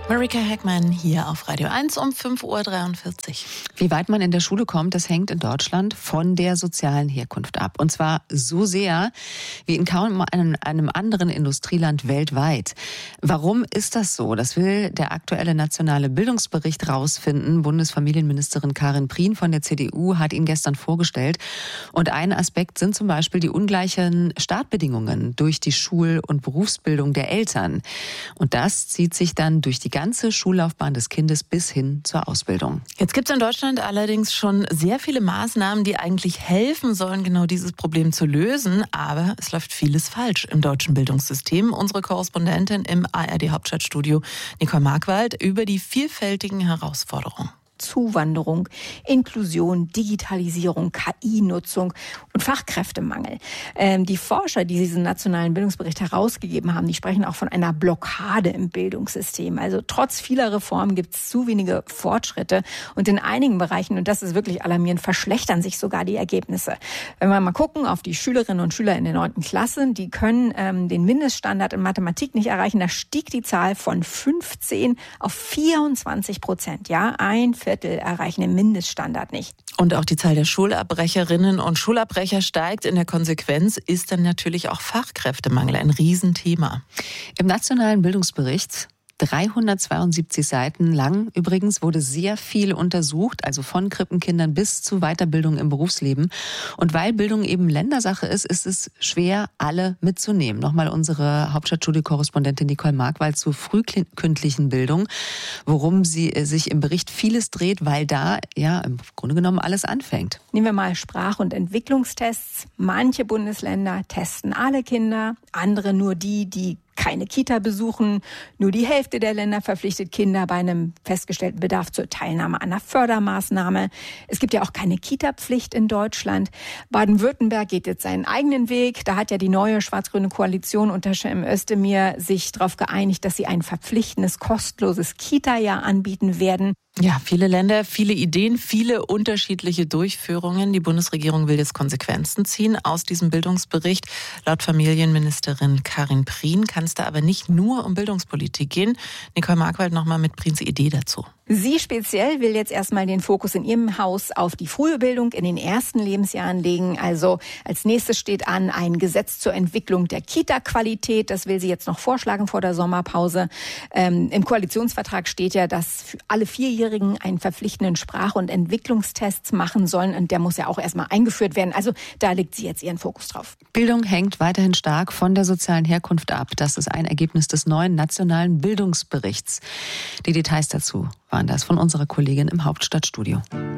Marika Heckmann hier auf Radio 1 um 5.43 Uhr. Wie weit man in der Schule kommt, das hängt in Deutschland von der sozialen Herkunft ab. Und zwar so sehr wie in kaum einem anderen Industrieland weltweit. Warum ist das so? Das will der aktuelle nationale Bildungsbericht rausfinden. Bundesfamilienministerin Karin Prien von der CDU hat ihn gestern vorgestellt. Und ein Aspekt sind zum Beispiel die ungleichen Startbedingungen durch die Schul- und Berufsbildung der Eltern. Und das zieht sich dann durch die ganze Schullaufbahn des Kindes bis hin zur Ausbildung. Jetzt gibt es in Deutschland allerdings schon sehr viele Maßnahmen, die eigentlich helfen sollen, genau dieses Problem zu lösen. Aber es läuft vieles falsch im deutschen Bildungssystem. Unsere Korrespondentin im ARD-Hauptstadtstudio, Nicole Markwald, über die vielfältigen Herausforderungen. Zuwanderung, Inklusion, Digitalisierung, KI-Nutzung und Fachkräftemangel. Die Forscher, die diesen nationalen Bildungsbericht herausgegeben haben, die sprechen auch von einer Blockade im Bildungssystem. Also trotz vieler Reformen gibt es zu wenige Fortschritte und in einigen Bereichen, und das ist wirklich alarmierend, verschlechtern sich sogar die Ergebnisse. Wenn wir mal gucken auf die Schülerinnen und Schüler in der 9. Klasse, die können den Mindeststandard in Mathematik nicht erreichen. Da stieg die Zahl von 15 auf 24%. Ja, ein Viertel erreichen den Mindeststandard nicht. Und auch die Zahl der Schulabbrecherinnen und Schulabbrecher steigt. In der Konsequenz ist dann natürlich auch Fachkräftemangel ein Riesenthema. Im nationalen Bildungsbericht 372 Seiten lang. Übrigens wurde sehr viel untersucht, also von Krippenkindern bis zu Weiterbildung im Berufsleben. Und weil Bildung eben Ländersache ist, ist es schwer, alle mitzunehmen. Nochmal unsere Hauptstadtstudio-Korrespondentin Nicole Markwald zur frühkindlichen Bildung, worum sie sich im Bericht vieles dreht, weil da ja im Grunde genommen alles anfängt. Nehmen wir mal Sprach- und Entwicklungstests. Manche Bundesländer testen alle Kinder, andere nur die keine Kita besuchen. Nur die Hälfte der Länder verpflichtet Kinder bei einem festgestellten Bedarf zur Teilnahme an einer Fördermaßnahme. Es gibt ja auch keine Kita-Pflicht in Deutschland. Baden-Württemberg geht jetzt seinen eigenen Weg. Da hat ja die neue schwarz-grüne Koalition unter Cem Özdemir sich darauf geeinigt, dass sie ein verpflichtendes, kostenloses Kita-Jahr anbieten werden. Ja, viele Länder, viele Ideen, viele unterschiedliche Durchführungen. Die Bundesregierung will jetzt Konsequenzen ziehen aus diesem Bildungsbericht. Laut Familienministerin Karin Prien kann es da aber nicht nur um Bildungspolitik gehen. Nicole Markwald nochmal mit Priens Idee dazu. Sie speziell will jetzt erstmal den Fokus in ihrem Haus auf die frühe Bildung in den ersten Lebensjahren legen. Also als nächstes steht an ein Gesetz zur Entwicklung der Kita-Qualität. Das will sie jetzt noch vorschlagen vor der Sommerpause. Im Koalitionsvertrag steht ja, dass alle Vierjährigen einen verpflichtenden Sprach- und Entwicklungstest machen sollen. Und der muss ja auch erstmal eingeführt werden. Also da legt sie jetzt ihren Fokus drauf. Bildung hängt weiterhin stark von der sozialen Herkunft ab. Das ist ein Ergebnis des neuen nationalen Bildungsberichts. Die Details dazu waren das von unserer Kollegin im Hauptstadtstudio.